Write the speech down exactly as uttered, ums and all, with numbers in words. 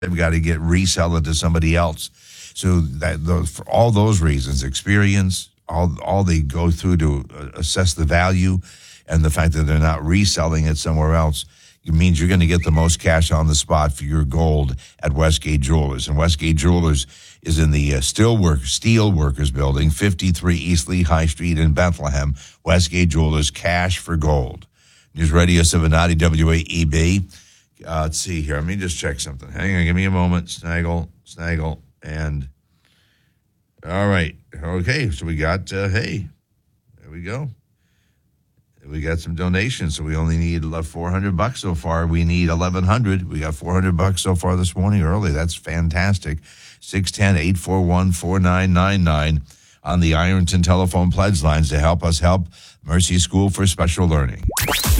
they've got to get resell it to somebody else. So that those, for all those reasons, experience, all all they go through to assess the value, and the fact that they're not reselling it somewhere else, it means you're going to get the most cash on the spot for your gold at Westgate Jewelers. And Westgate Jewelers is in the uh, Steel, Work, Steel Workers Building, fifty-three East Lehigh Street in Bethlehem. Westgate Jewelers, cash for gold. News Radio seven ninety W A E B. Uh, let's see here. Let me just check something. Hang on, give me a moment. Snaggle, snaggle, and all right. Okay, so we got, uh, hey, there we go. We got some donations, so we only need four hundred bucks so far. We need eleven hundred. We got four hundred bucks so far this morning early. That's fantastic. six one zero, eight four one, four nine nine nine on the Ironton telephone pledge lines to help us help Mercy School for Special Learning.